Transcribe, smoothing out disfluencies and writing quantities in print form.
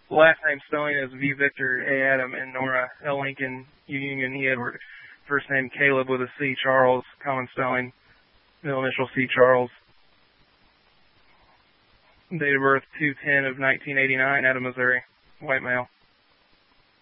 Last name spelling is V Victor, A Adam, and Nora, L Lincoln, U Union, E Edward. First name Caleb with a C, Charles, common spelling, middle initial C, Charles. Date of birth 2/10 of 1989, out of Missouri, white male.